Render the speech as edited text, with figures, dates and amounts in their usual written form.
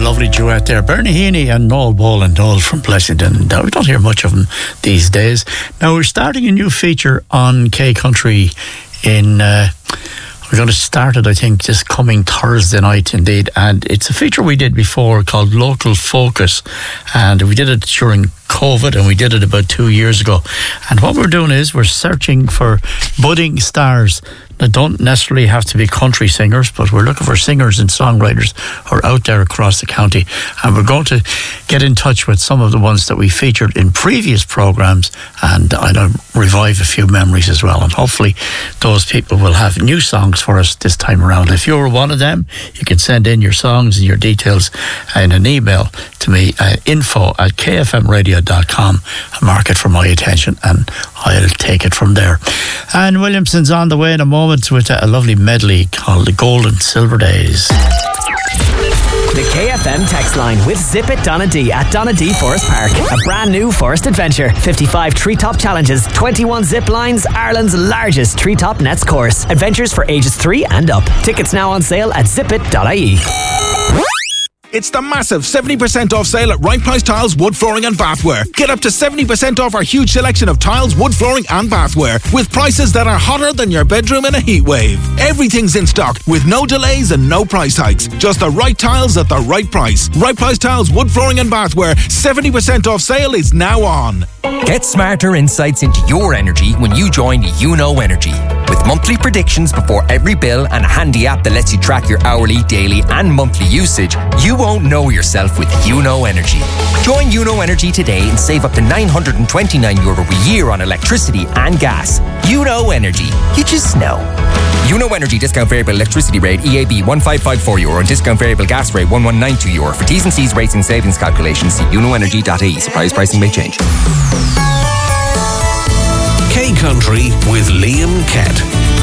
lovely duet there. Bernie Heaney and Noel Boland, Noel from Blessington. We don't hear much of them these days. Now, we're starting a new feature on K Country in... we're going to start it, I think, this coming Thursday night, indeed. And it's a feature we did before called Local Focus. And we did it during COVID, and we did it about 2 years ago. And what we're doing is we're searching for budding stars that don't necessarily have to be country singers, but we're looking for singers and songwriters who are out there across the county. And we're going to get in touch with some of the ones that we featured in previous programmes, and I'll revive a few memories as well. And hopefully those people will have new songs for us this time around. If you're one of them, you can send in your songs and your details in an email to me, info@kfmradio.com, and mark it for my attention, and I'll take it from there. And Williamson's on the way in a moment with a lovely medley called The Gold and Silver Days. The KFM text line with Zip It Donna D at Donna D Forest Park. A brand new forest adventure. 55 treetop challenges, 21 zip lines, Ireland's largest treetop nets course. Adventures for ages 3 and up. Tickets now on sale at zipit.ie. It's the massive 70% off sale at Right Price Tiles, Wood Flooring and Bathware. Get up to 70% off our huge selection of tiles, wood flooring and bathware with prices that are hotter than your bedroom in a heat wave. Everything's in stock with no delays and no price hikes. Just the right tiles at the right price. Right Price Tiles, Wood Flooring and Bathware. 70% off sale is now on. Get smarter insights into your energy when you join UNO Energy. With monthly predictions before every bill and a handy app that lets you track your hourly, daily and monthly usage, you won't know yourself with UNO Energy. Join UNO Energy today and save up to €929 a year on electricity and gas. UNO Energy. You just know. UNO Energy discount variable electricity rate EAB €1554 and discount variable gas rate €1192. For T's and C's rates and savings calculations, see unoenergy.ie. Surprise pricing may change. K Country with Liam Kett.